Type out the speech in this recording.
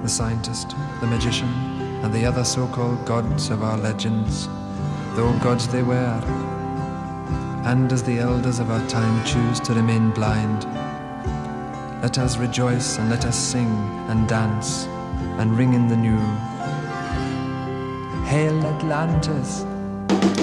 the scientist, the magician, and the other so-called gods of our legends, though gods they were. And as the elders of our time choose to remain blind, let us rejoice and let us sing and dance and ring in the new. Hail Atlantis!